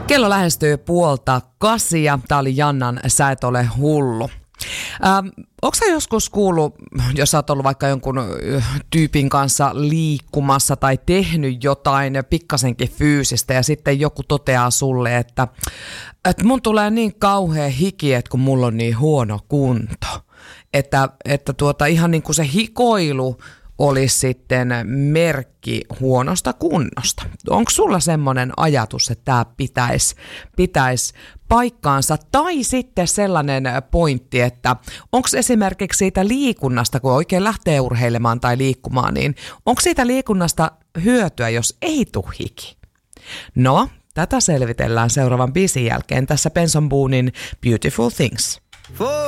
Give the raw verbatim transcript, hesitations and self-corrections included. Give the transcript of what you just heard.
Kello lähestyy puolta kasia. Tää oli Jannan Sä et ole hullu. Ähm, Onko sä joskus kuullut, jos sä oot ollut vaikka jonkun tyypin kanssa liikkumassa tai tehnyt jotain pikkasenkin fyysistä ja sitten joku toteaa sulle, että, että mun tulee niin kauhea hiki, että kun mulla on niin huono kunto. Että, että tuota, ihan niin kuin se hikoilu olisi sitten merkki huonosta kunnosta. Onko sulla semmoinen ajatus, että tämä pitäisi, pitäisi paikkaansa? Tai sitten sellainen pointti, että onko esimerkiksi siitä liikunnasta, kun oikein lähtee urheilemaan tai liikkumaan, niin onko siitä liikunnasta hyötyä, jos ei tule hiki? No, tätä selvitellään seuraavan biisin jälkeen tässä Benson Boonen Beautiful Things.